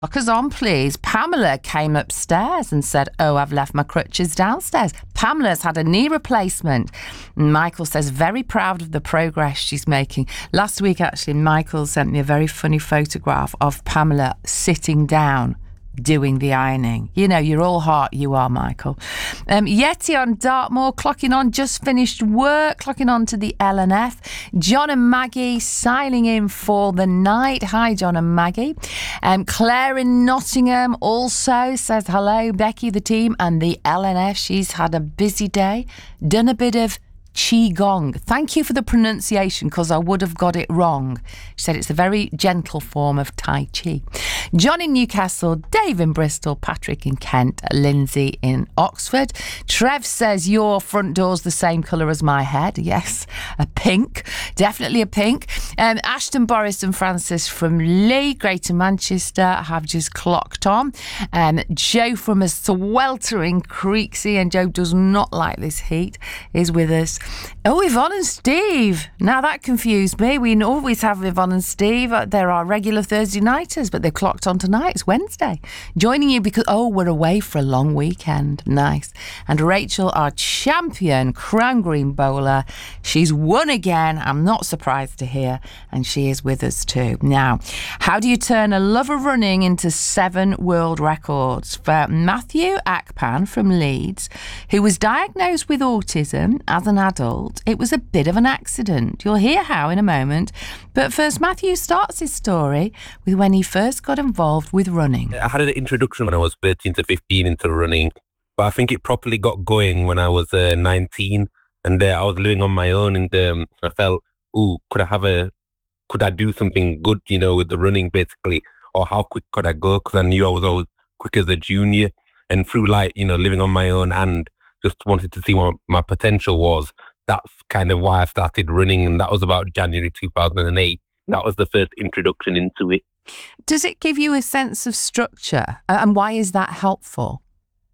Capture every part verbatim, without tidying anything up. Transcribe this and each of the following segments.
Lockers on, please. Pamela came upstairs and said, oh, I've left my crutches downstairs. Pamela's had a knee replacement. Michael says, very proud of the progress she's making. Last week, actually, Michael sent me a very funny photograph of Pamela sitting down doing the ironing. You know, you're all heart, you are, Michael. Um, Yeti on Dartmoor, clocking on, just finished work, clocking on to the L N F. John and Maggie signing in for the night. Hi, John and Maggie. Um, Claire in Nottingham also says hello, Becky, the team, and the L N F. She's had a busy day, done a bit of Qigong. Thank you for the pronunciation, because I would have got it wrong. She said it's a very gentle form of Tai Chi. John in Newcastle, Dave in Bristol, Patrick in Kent, Lindsay in Oxford. Trev says your front door's the same colour as my head. Yes, a pink. Definitely a pink. Um, Ashton, Boris and Francis from Lee, Greater Manchester, have just clocked on. Um, Joe from a sweltering Creeksea, and Joe does not like this heat, is with us. Oh, Yvonne and Steve. Now that confused me. We always have Yvonne and Steve. They're our regular Thursday nighters, but they're clocked on tonight. It's Wednesday. Joining you because, oh, we're away for a long weekend. Nice. And Rachel, our champion Crown Green bowler. She's won again. I'm not surprised to hear. And she is with us too. Now, how do you turn a love of running into seven world records? For Matthew Akpan from Leeds, who was diagnosed with autism as an adult, it was a bit of an accident. You'll hear how in a moment. But first, Matthew starts his story with when he first got involved with running. I had an introduction when I was thirteen to fifteen into running, but I think it properly got going when I was uh, nineteen, and uh, I was living on my own, and um, I felt, ooh, could I have a, could I do something good, you know, with the running basically, or how quick could I go? Because I knew I was always quick as a junior, and through like, you know, living on my own and just wanted to see what my potential was. That's kind of why I started running, and that was about January two thousand eight. That was the first introduction into it. Does it give you a sense of structure, and why is that helpful?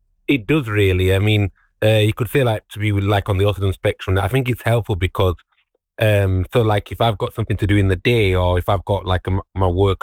It does really. I mean, uh, you could say like to be like on the autism spectrum, I think it's helpful because, um, so like if I've got something to do in the day, or if I've got like a, my work